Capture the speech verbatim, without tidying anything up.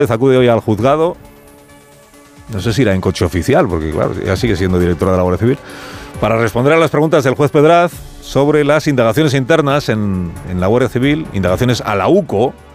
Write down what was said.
Acude hoy al juzgado, no sé si irá en coche oficial, porque claro, ya sigue siendo directora de la Guardia Civil, para responder a las preguntas del juez Pedraz sobre las indagaciones internas en, en la Guardia Civil, indagaciones a la U C O,